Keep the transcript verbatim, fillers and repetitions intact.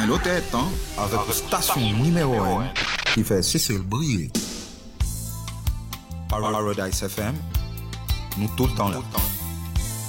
Mais l'autre est, hein, avec une station numéro un qui fait Cécile briller. Paradise F M, nous tout le temps là.